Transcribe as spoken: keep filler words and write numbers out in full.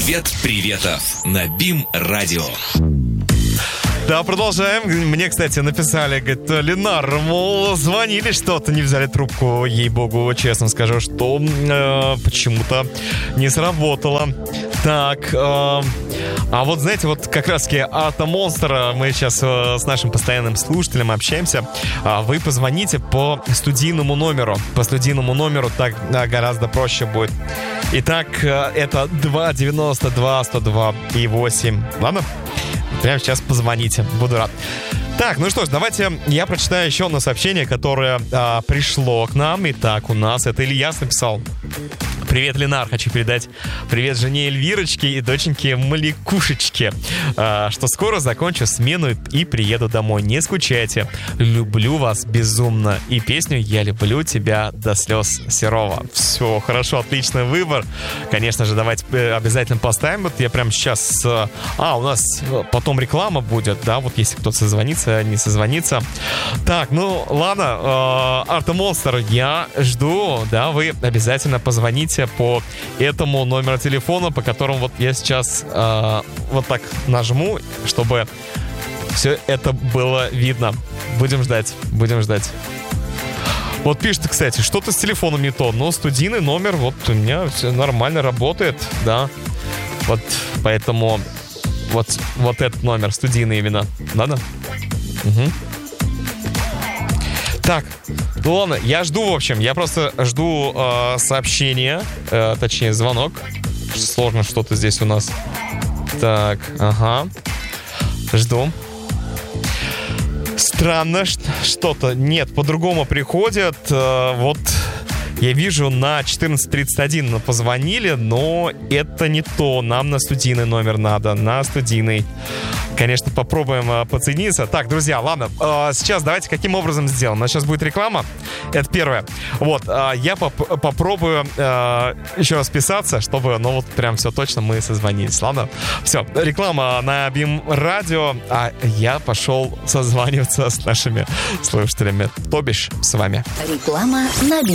Привет, приветов на БИМ-радио. Да, продолжаем. Мне, кстати, написали, говорит, Ленар, мол, звонили что-то, не взяли трубку. Ей-богу, честно скажу, что э, почему-то не сработало. Так, э, а вот, знаете, вот как раз-таки Ата Монстра, мы сейчас э, с нашим постоянным слушателем общаемся. Э, вы позвоните по студийному номеру. По студийному номеру так э, гораздо проще будет. Итак, э, это два девяносто два сто два и восемь. Ладно? Прямо сейчас позвоните, буду рад. Так, ну что ж, давайте я прочитаю еще одно сообщение, которое а, пришло к нам. Итак, у нас это Ильяс написал. Привет, Ленар, хочу передать привет жене Эльвирочке и доченьке Маликушечке, а, что скоро закончу смену и приеду домой. Не скучайте, люблю вас безумно. И песню «Я люблю тебя до слез» Серова. Все, хорошо, отличный выбор. Конечно же, давайте обязательно поставим. Вот я прямо сейчас... А, у нас потом реклама будет, да, вот если кто-то созвонится, не созвонится. Так, ну, ладно, Арта Монстр, я жду, да, вы обязательно позвоните по этому номеру телефона, по которому вот я сейчас э, вот так нажму, чтобы все это было видно. Будем ждать, будем ждать. Вот пишет, кстати, что-то с телефоном не то, но студийный номер вот у меня все нормально работает, да. Вот поэтому вот, вот этот номер, студийный именно, да-да? Угу. Так, ну ладно, я жду, в общем, я просто жду э, сообщения, э, точнее звонок. Сложно что-то здесь у нас. Так, ага, жду. Странно, что-то, нет, по-другому приходят, э, вот... Я вижу, на четырнадцать тридцать один позвонили, но это не то. Нам на студийный номер надо, на студийный. Конечно, попробуем э, подсоединиться. Так, друзья, ладно, э, сейчас давайте каким образом сделаем. У нас сейчас будет реклама, это первое. Вот, э, я поп- попробую э, еще раз писаться, чтобы, ну вот прям все точно мы созвонились, ладно? Все, реклама на БИМ-радио, а я пошел созваниваться с нашими слушателями, то бишь с вами. Реклама на БИМ.